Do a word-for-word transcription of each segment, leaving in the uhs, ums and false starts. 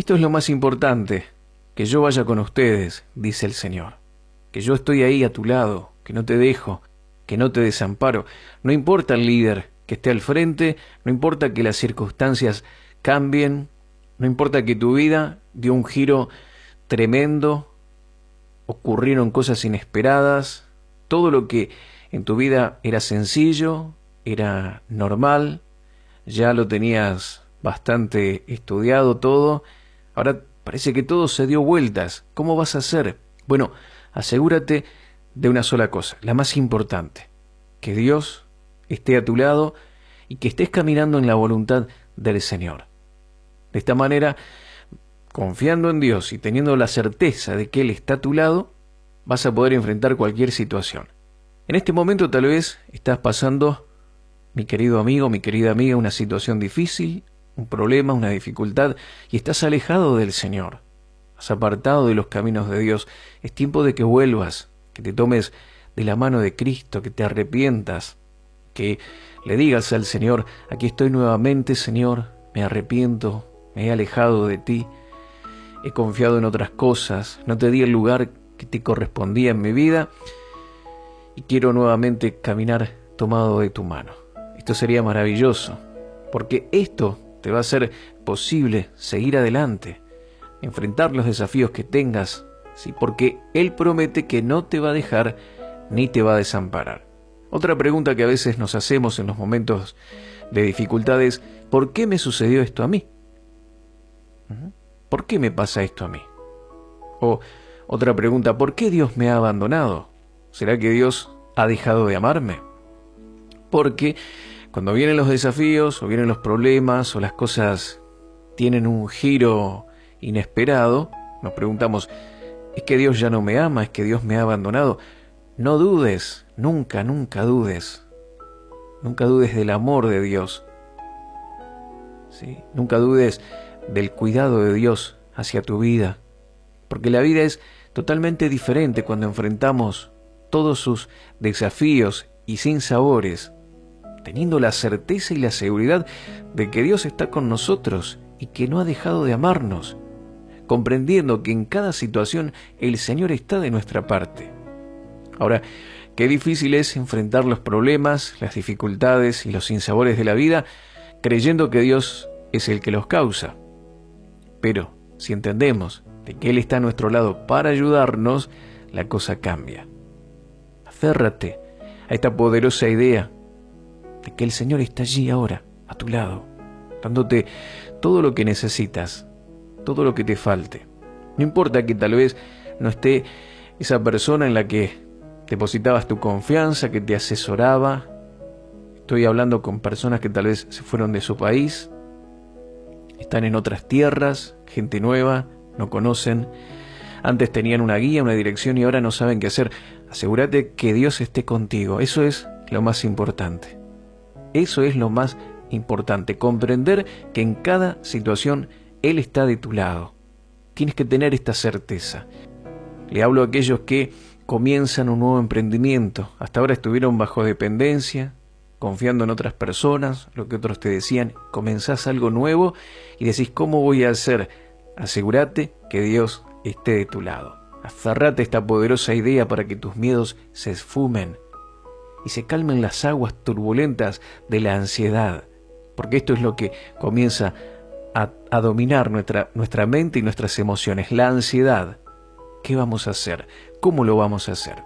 Esto es lo más importante, que yo vaya con ustedes, dice el Señor, que yo estoy ahí a tu lado, que no te dejo, que no te desamparo. No importa el líder que esté al frente, no importa que las circunstancias cambien, no importa que tu vida dio un giro tremendo, ocurrieron cosas inesperadas, todo lo que en tu vida era sencillo, era normal, ya lo tenías bastante estudiado todo, ahora parece que todo se dio vueltas. ¿Cómo vas a hacer? Bueno, asegúrate de una sola cosa, la más importante, que Dios esté a tu lado y que estés caminando en la voluntad del Señor. De esta manera, confiando en Dios y teniendo la certeza de que Él está a tu lado, vas a poder enfrentar cualquier situación. En este momento tal vez estás pasando, mi querido amigo, mi querida amiga, una situación difícil, un problema, una dificultad, y estás alejado del Señor. Has apartado de los caminos de Dios. Es tiempo de que vuelvas, que te tomes de la mano de Cristo, que te arrepientas, que le digas al Señor: aquí estoy nuevamente, Señor, me arrepiento, me he alejado de ti, he confiado en otras cosas, no te di el lugar que te correspondía en mi vida y quiero nuevamente caminar tomado de tu mano. Esto sería maravilloso, porque esto te va a hacer posible seguir adelante, enfrentar los desafíos que tengas, ¿sí? Porque Él promete que no te va a dejar ni te va a desamparar. Otra pregunta que a veces nos hacemos en los momentos de dificultades: ¿por qué me sucedió esto a mí? ¿Por qué me pasa esto a mí? O otra pregunta: ¿por qué Dios me ha abandonado? ¿Será que Dios ha dejado de amarme? Porque cuando vienen los desafíos, o vienen los problemas, o las cosas tienen un giro inesperado, nos preguntamos: ¿es que Dios ya no me ama? ¿Es que Dios me ha abandonado? No dudes, nunca, nunca dudes. Nunca dudes del amor de Dios. ¿Sí? Nunca dudes del cuidado de Dios hacia tu vida. Porque la vida es totalmente diferente cuando enfrentamos todos sus desafíos y sinsabores, teniendo la certeza y la seguridad de que Dios está con nosotros y que no ha dejado de amarnos, comprendiendo que en cada situación el Señor está de nuestra parte. Ahora, qué difícil es enfrentar los problemas, las dificultades y los sinsabores de la vida, creyendo que Dios es el que los causa. Pero si entendemos de que Él está a nuestro lado para ayudarnos, la cosa cambia. Aférrate a esta poderosa idea de que el Señor está allí ahora, a tu lado, dándote todo lo que necesitas, todo lo que te falte. No importa que tal vez no esté esa persona en la que depositabas tu confianza, que te asesoraba. Estoy hablando con personas que tal vez se fueron de su país, están en otras tierras, gente nueva, no conocen. Antes tenían una guía, una dirección y ahora no saben qué hacer. Asegúrate que Dios esté contigo. Eso es lo más importante. Eso es lo más importante. Comprender que en cada situación Él está de tu lado. Tienes que tener esta certeza. Le hablo a aquellos que comienzan un nuevo emprendimiento. Hasta ahora estuvieron bajo dependencia, confiando en otras personas, lo que otros te decían. Comenzás algo nuevo y decís: ¿cómo voy a hacer? Asegúrate que Dios esté de tu lado. Aferrate a esta poderosa idea para que tus miedos se esfumen y se calmen las aguas turbulentas de la ansiedad, porque esto es lo que comienza a, a dominar nuestra, nuestra mente y nuestras emociones, la ansiedad. ¿Qué vamos a hacer? ¿Cómo lo vamos a hacer?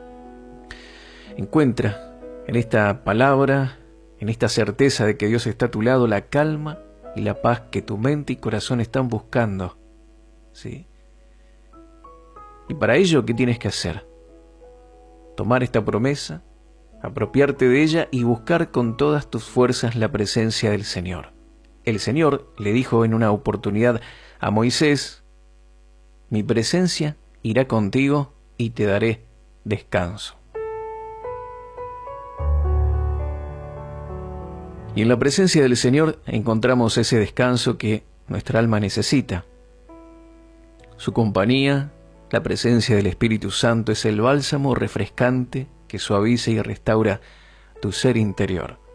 Encuentra en esta palabra, en esta certeza de que Dios está a tu lado, la calma y la paz que tu mente y corazón están buscando. ¿Sí? Y para ello, ¿qué tienes que hacer? Tomar esta promesa, apropiarte de ella y buscar con todas tus fuerzas la presencia del Señor. El Señor le dijo en una oportunidad a Moisés: mi presencia irá contigo y te daré descanso. Y en la presencia del Señor encontramos ese descanso que nuestra alma necesita. Su compañía, la presencia del Espíritu Santo, es el bálsamo refrescante que suaviza y restaura tu ser interior.